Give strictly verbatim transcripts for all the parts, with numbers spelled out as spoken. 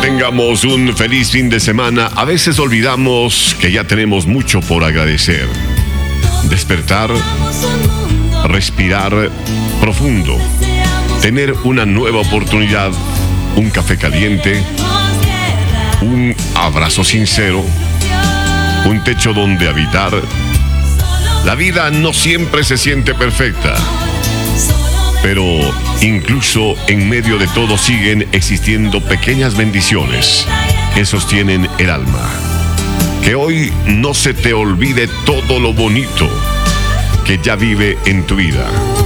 tengamos un feliz fin de semana. A veces olvidamos que ya tenemos mucho por agradecer. Despertar, respirar profundo, tener una nueva oportunidad, un café caliente, un abrazo sincero, un techo donde habitar. La vida no siempre se siente perfecta, pero incluso en medio de todo siguen existiendo pequeñas bendiciones que sostienen el alma. Que hoy no se te olvide todo lo bonito que ya vive en tu vida,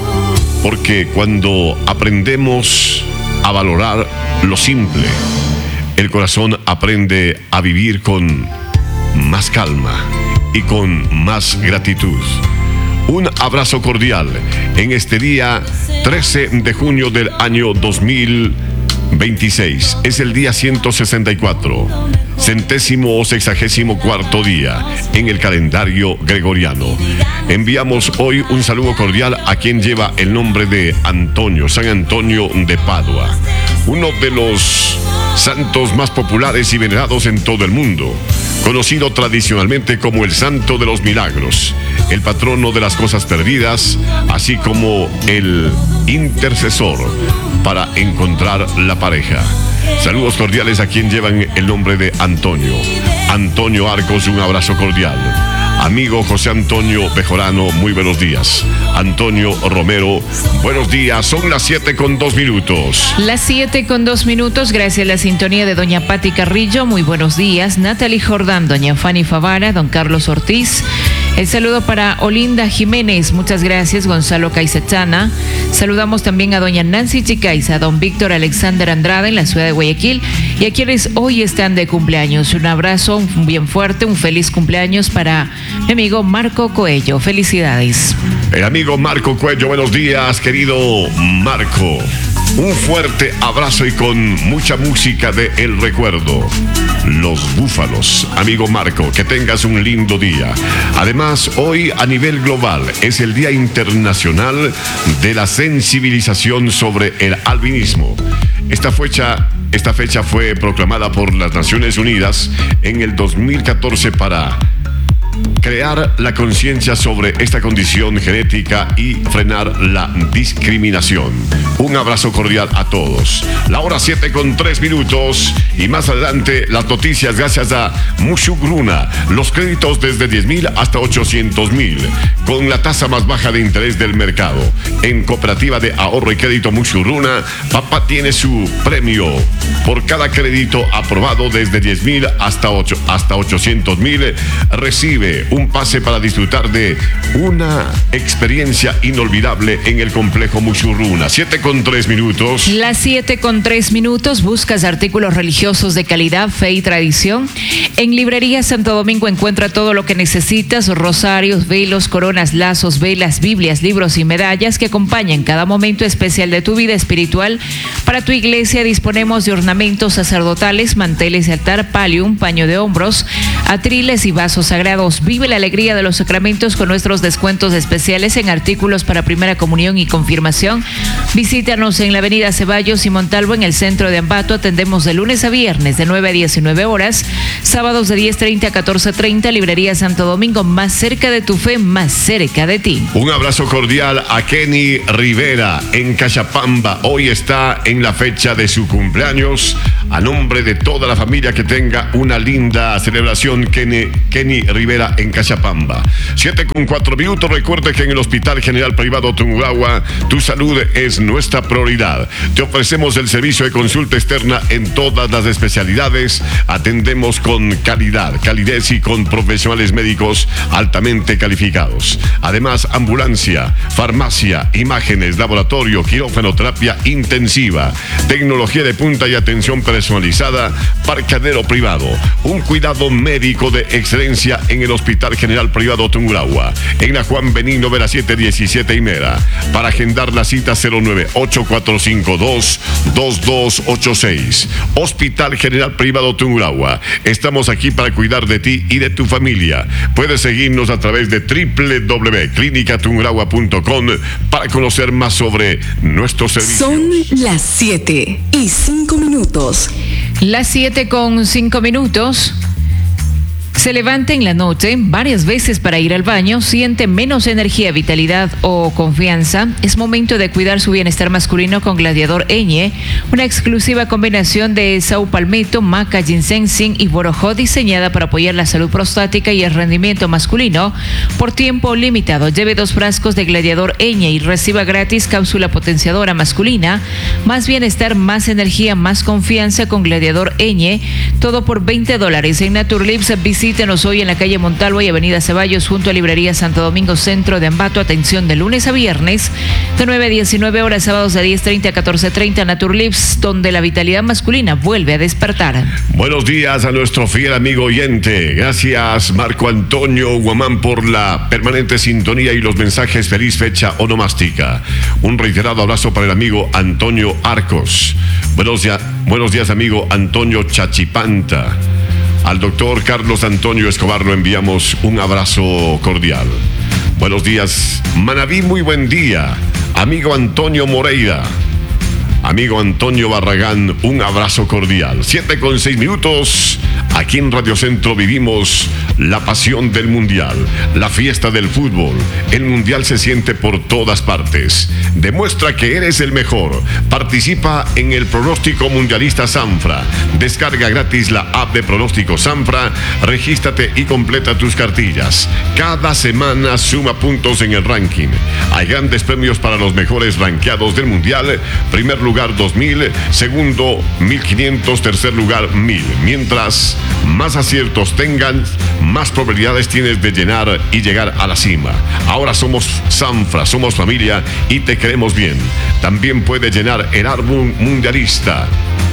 porque cuando aprendemos a valorar lo simple, el corazón aprende a vivir con más calma y con más gratitud. Un abrazo cordial en este día trece de junio del año dos mil veintiséis. Es el día ciento sesenta y cuatro, centésimo o sexagésimo cuarto día en el calendario gregoriano. Enviamos hoy un saludo cordial a quien lleva el nombre de Antonio, San Antonio de Padua, uno de los santos más populares y venerados en todo el mundo, conocido tradicionalmente como el Santo de los Milagros, el patrono de las cosas perdidas, así como el intercesor para encontrar la pareja. Saludos cordiales a quien llevan el nombre de Antonio. Antonio Arcos, un abrazo cordial. Amigo José Antonio Bejorano, muy buenos días. Antonio Romero, buenos días. Son las siete con dos minutos. Las siete con dos minutos, gracias a la sintonía de doña Patti Carrillo. Muy buenos días. Natalie Jordán, doña Fanny Favara, don Carlos Ortiz. El saludo para Olinda Jiménez, muchas gracias. Gonzalo Caizachana. Saludamos también a doña Nancy Chicaiza, don Víctor Alexander Andrade en la ciudad de Guayaquil y a quienes hoy están de cumpleaños. Un abrazo un bien fuerte, un feliz cumpleaños para mi amigo Marco Coello. Felicidades. El amigo Marco Coello, buenos días, querido Marco. Un fuerte abrazo y con mucha música de El Recuerdo. Los Búfalos. Amigo Marco, que tengas un lindo día. Además, hoy a nivel global es el Día Internacional de la Sensibilización sobre el Albinismo. Esta fecha, esta fecha fue proclamada por las Naciones Unidas en el dos mil catorce para crear la conciencia sobre esta condición genética y frenar la discriminación. Un abrazo cordial a todos. La hora siete con tres minutos y más adelante las noticias gracias a Mushugruna. Los créditos desde diez mil hasta ochocientos mil con la tasa más baja de interés del mercado. En Cooperativa de Ahorro y Crédito Mushugruna, papá tiene su premio por cada crédito aprobado desde diez mil hasta, hasta ochocientos mil. Recibe un pase para disfrutar de una experiencia inolvidable en el complejo Mushurruna. siete con tres minutos. Las siete con tres minutos. ¿Buscas artículos religiosos de calidad, fe y tradición? En Librería Santo Domingo encuentra todo lo que necesitas: rosarios, velos, coronas, lazos, velas, Biblias, libros y medallas que acompañan cada momento especial de tu vida espiritual. Para tu iglesia disponemos de ornamentos sacerdotales, manteles de altar, palio, un paño de hombros, atriles y vasos sagrados. Vive la alegría de los sacramentos con nuestros descuentos especiales en artículos para primera comunión y confirmación. Visítanos en la avenida Ceballos y Montalvo en el centro de Ambato. Atendemos de lunes a viernes de nueve a diecinueve horas, sábados de diez treinta a catorce treinta. Librería Santo Domingo, más cerca de tu fe, más cerca de ti. Un abrazo cordial a Kenny Rivera en Cachapamba. Hoy está en la fecha de su cumpleaños. A nombre de toda la familia, que tenga una linda celebración, Kenny, Kenny Rivera en Cachapamba. siete con cuatro minutos. Recuerde que en el Hospital General Privado Tungurahua, tu salud es nuestra prioridad. Te ofrecemos el servicio de consulta externa en todas las especialidades. Atendemos con calidad, calidez y con profesionales médicos altamente calificados. Además, ambulancia, farmacia, imágenes, laboratorio, quirófano, terapia intensiva, tecnología de punta y atención personalizada, parqueadero privado. Un cuidado médico de excelencia en el Hospital General Privado Tungurahua, en la Juan Benigno Vera siete diecisiete Imera. Para agendar la cita cero nueve ocho cuatro cinco dos dos dos ocho seis. Hospital General Privado Tungurahua. Estamos aquí para cuidar de ti y de tu familia. Puedes seguirnos a través de doble u doble u doble u punto clínica tungurahua punto com para conocer más sobre nuestros servicios. Son las siete y cinco minutos. Las siete con cinco minutos. Se levanta en la noche varias veces para ir al baño, siente menos energía, vitalidad o confianza. Es momento de cuidar su bienestar masculino con Gladiador Eñe, una exclusiva combinación de saupalmeto, maca, ginseng, zinc y borojó diseñada para apoyar la salud prostática y el rendimiento masculino por tiempo limitado. Lleve dos frascos de Gladiador Eñe y reciba gratis cápsula potenciadora masculina. Más bienestar, más energía, más confianza con Gladiador Eñe. Todo por veinte dólares en Naturlips. Visítenos hoy en la calle Montalvo y avenida Ceballos junto a Librería Santo Domingo Centro de Ambato. Atención de lunes a viernes de nueve a diecinueve horas, sábados de diez treinta a catorce treinta. Naturlips, donde la vitalidad masculina vuelve a despertar. Buenos días a nuestro fiel amigo oyente. Gracias Marco Antonio Guamán por la permanente sintonía y los mensajes. Feliz fecha onomástica. Un reiterado abrazo para el amigo Antonio Arcos. Buenos días, buenos días amigo Antonio Chachipanta. Al doctor Carlos Antonio Escobar lo enviamos un abrazo cordial. Buenos días, Manabí, muy buen día. Amigo Antonio Moreira, amigo Antonio Barragán, un abrazo cordial. Siete con seis minutos. Aquí en Radio Centro vivimos la pasión del Mundial, la fiesta del fútbol. El Mundial se siente por todas partes. Demuestra que eres el mejor. Participa en el pronóstico mundialista Sanfra. Descarga gratis la app de pronóstico Sanfra. Regístrate y completa tus cartillas. Cada semana suma puntos en el ranking. Hay grandes premios para los mejores rankeados del Mundial. Primer lugar dos mil, segundo mil quinientos, tercer lugar mil. Mientras más aciertos tengan, más probabilidades tienes de llenar y llegar a la cima. Ahora somos Sanfra, somos familia y te queremos bien. También puedes llenar el álbum mundialista.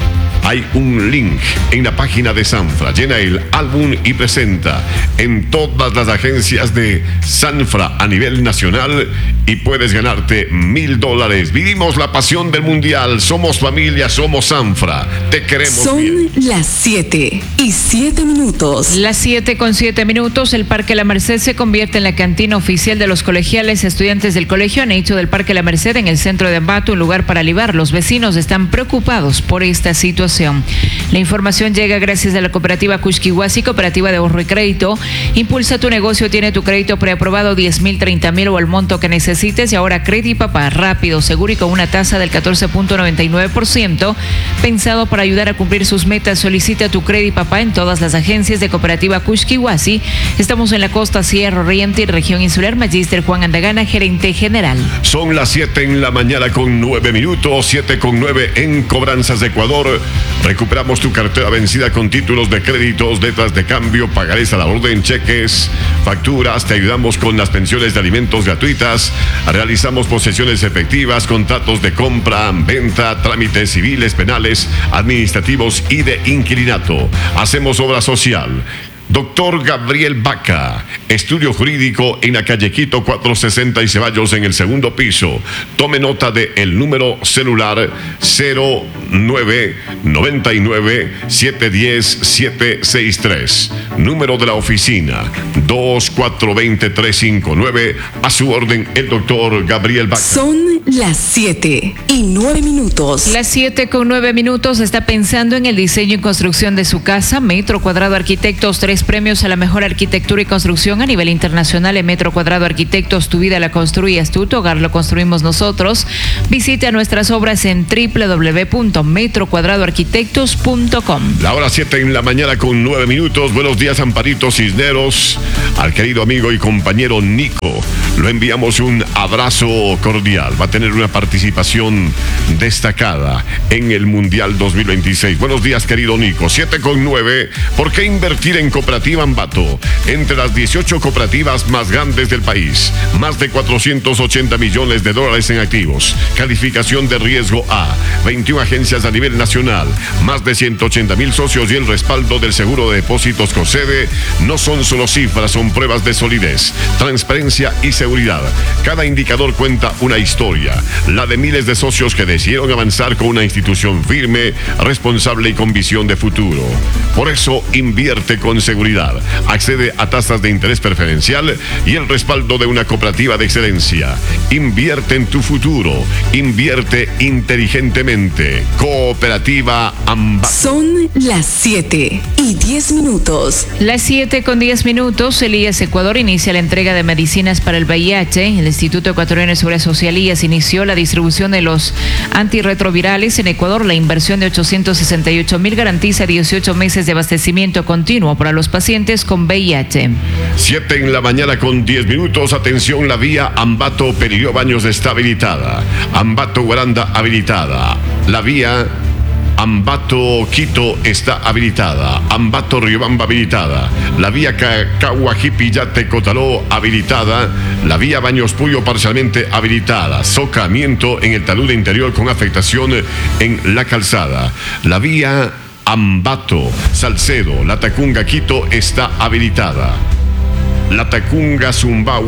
Hay un link en la página de Sanfra. Llena el álbum y presenta en todas las agencias de Sanfra a nivel nacional y puedes ganarte mil dólares. Vivimos la pasión del Mundial. Somos familia, somos Sanfra. Te queremos Son bien. Son las siete y siete minutos. Las siete con siete minutos. El Parque La Merced se convierte en la cantina oficial de los colegiales. Estudiantes del colegio han hecho del Parque La Merced en el centro de Ambato un lugar para alivar. Los vecinos están preocupados por esta situación. La información llega gracias a la cooperativa Cuxquihuasi, cooperativa de ahorro y crédito. Impulsa tu negocio, tiene tu crédito preaprobado diez mil, treinta mil o el monto que necesites y ahora Credipapá, rápido, seguro y con una tasa del catorce punto noventa y nueve por ciento. Pensado para ayudar a cumplir sus metas, solicita tu Credipapá en todas las agencias de cooperativa Cuxquihuasi. Estamos en la costa, Sierra Oriente y región insular. Magíster Juan Andagana, gerente general. Son las siete en la mañana con nueve minutos, siete con nueve en Cobranzas de Ecuador. Recuperamos tu cartera vencida con títulos de créditos, letras de cambio, pagarés a la orden, cheques, facturas. Te ayudamos con las pensiones de alimentos gratuitas. Realizamos posesiones efectivas, contratos de compra, venta, trámites civiles, penales, administrativos y de inquilinato. Hacemos obra social. Doctor Gabriel Vaca, estudio jurídico en la calle Quito cuatrocientos sesenta y Ceballos en el segundo piso. Tome nota de el número celular cero nueve noventa y nueve, siete uno cero, siete seis tres. Número de la oficina dos cuatro dos cero, tres cinco nueve. A su orden el doctor Gabriel Vaca. Son las siete y nueve minutos. Las siete con nueve minutos. Está pensando en el diseño y construcción de su casa. Metro Cuadrado Arquitectos, tres premios a la mejor arquitectura y construcción a nivel internacional. En Metro Cuadrado Arquitectos, tu vida la construyes tú, tu hogar lo construimos nosotros. Visita nuestras obras en doble u doble u doble u punto metro cuadrado arquitectos punto com. La hora siete en la mañana con nueve minutos. Buenos días, Amparito Cisneros. Al querido amigo y compañero Nico, lo enviamos un abrazo cordial. Va a tener una participación destacada en el Mundial dos mil veintiséis. Buenos días, querido Nico. siete con nueve. ¿Por qué invertir en cooperativa Ambato? Entre las dieciocho cooperativas más grandes del país, más de cuatrocientos ochenta millones de dólares en activos, calificación de riesgo A, veintiuna agencias a nivel nacional, más de ciento ochenta mil socios y el respaldo del seguro de depósitos COSEDE. No son solo cifras, son pruebas de solidez, transparencia y seguridad. Cada indicador cuenta una historia, la de miles de socios que decidieron avanzar con una institución firme, responsable y con visión de futuro. Por eso invierte con seguridad. Accede a tasas de interés preferencial y el respaldo de una cooperativa de excelencia. Invierte en tu futuro. Invierte inteligentemente. Cooperativa Ambato. Son las siete y diez minutos. Las siete con diez minutos. El I E S Ecuador inicia la entrega de medicinas para el V I H. El Instituto Ecuatoriano de Seguridad Social I E S inició la distribución de los antirretrovirales en Ecuador. La inversión de ochocientos sesenta y ocho mil garantiza dieciocho meses de abastecimiento continuo para los pacientes con V I H. siete en la mañana con diez minutos. Atención, la vía Ambato Perillo Baños está habilitada. Ambato Guaranda habilitada. La vía Ambato Quito está habilitada. Ambato Riobamba habilitada. La vía Cacahuajipi Yate Cotaló habilitada. La vía Baños Puyo parcialmente habilitada. Socamiento en el talud interior con afectación en la calzada. La vía Ambato Salcedo, La Tacunga Quito está habilitada. La Tacunga Zumbau